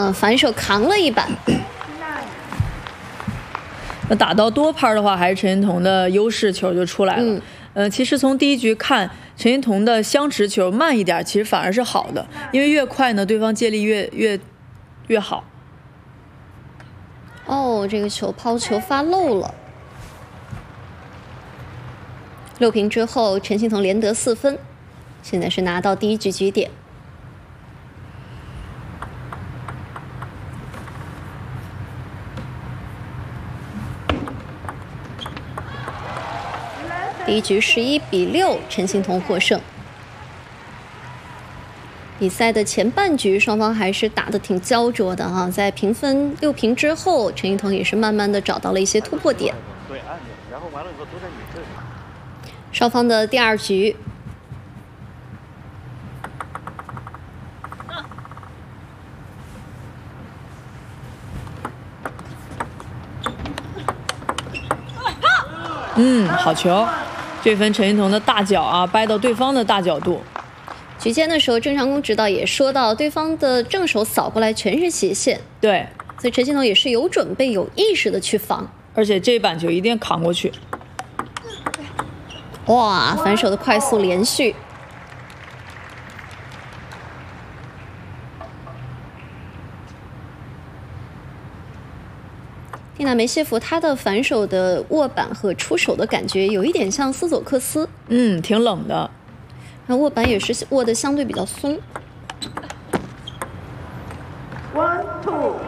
反手扛了一板。 那打到多拍的话，还是陈欣彤的优势球就出来了。其实从第一局看，陈欣彤的相持球慢一点，其实反而是好的，因为越快呢，对方借力越好。 哦，这个球抛球发漏了。6平之后，陈欣彤连得4分，现在是拿到第一局局点。第一局11比6，陈欣彤获胜。比赛的前半局，双方还是打得挺焦灼的哈。在平分6平之后，陈欣彤也是慢慢的找到了一些突破点。 对岸的，然后完了以后都在你这里。 双方的第2局， 好球！这分陈欣彤的大脚啊，掰到对方的大角度。 局间的时候，郑长恭指导也说到，对方的正手扫过来全是斜线， 对， 所以陈欣彤也是有准备、有意识的去防。 而且这一板球一定扛过去。 哇，反手的快速连续。蒂娜梅谢夫她的反手的握板和出手的感觉有一点像斯佐克斯， 挺冷的。 那握板也是握的相对比较松。 1, 2。